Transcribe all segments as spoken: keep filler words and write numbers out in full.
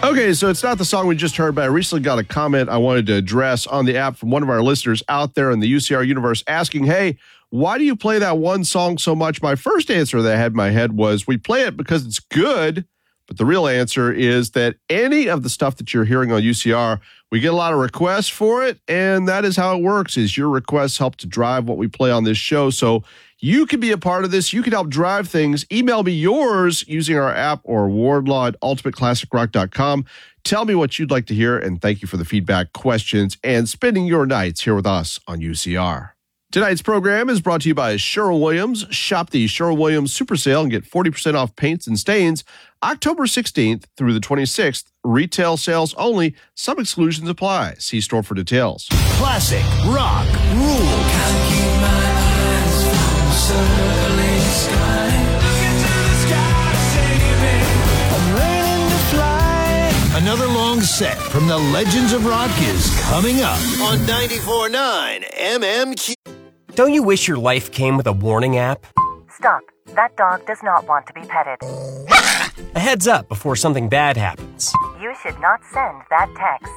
Okay, so it's not the song we just heard, but I recently got a comment I wanted to address on the app from one of our listeners out there in the U C R universe asking, hey, why do you play that one song so much? My first answer that I had in my head was we play it because it's good, but the real answer is that any of the stuff that you're hearing on U C R, we get a lot of requests for it, and that is how it works, is your requests help to drive what we play on this show. So you can be a part of this. You can help drive things. Email me yours using our app or Wardlaw at ultimate classic rock dot com. Tell me what you'd like to hear, and thank you for the feedback, questions, and spending your nights here with us on U C R. Tonight's program is brought to you by Sherwin-Williams. Shop the Sherwin-Williams Super Sale and get forty percent off paints and stains October sixteenth through the twenty-sixth. Retail sales only. Some exclusions apply. See store for details. Classic rock rules. Can't keep my eyes from the circling sky. Look into the sky, save me. I'm learning to fly. Another long set from the Legends of Rock is coming up on ninety-four point nine M M Q. Don't you wish your life came with a warning app? Stop. That dog does not want to be petted. A heads up before something bad happens. You should not send that text.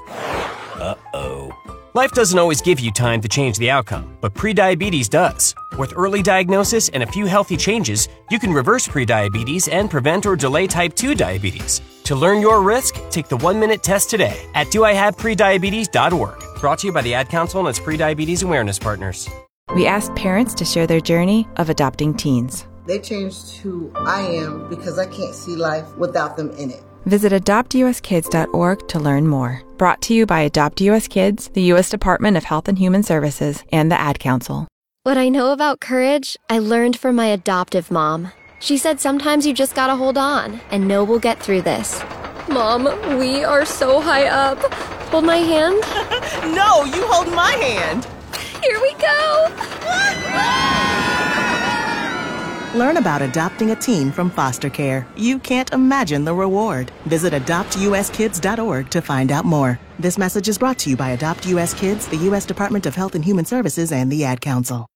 Uh-oh. Life doesn't always give you time to change the outcome, but prediabetes does. With early diagnosis and a few healthy changes, you can reverse prediabetes and prevent or delay type two diabetes. To learn your risk, take the one-minute test today at do I have prediabetes dot org. Brought to you by the Ad Council and its Prediabetes Awareness Partners. We asked parents to share their journey of adopting teens. They changed who I am because I can't see life without them in it. Visit adopt u s kids dot org to learn more. Brought to you by Adopt U S Kids, the U S Department of Health and Human Services, and the Ad Council. What I know about courage, I learned from my adoptive mom. She said sometimes you just gotta hold on and know we'll get through this. Mom, we are so high up. Hold my hand. No, you hold my hand. Here we go. Learn about adopting a teen from foster care. You can't imagine the reward. Visit adopt u s kids dot org to find out more. This message is brought to you by Adopt U S Kids, the U S Department of Health and Human Services, and the Ad Council.